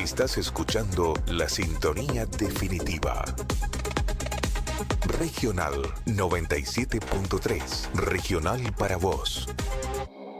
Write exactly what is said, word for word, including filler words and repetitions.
Estás escuchando la sintonía definitiva. Regional noventa y siete punto tres. Regional para vos.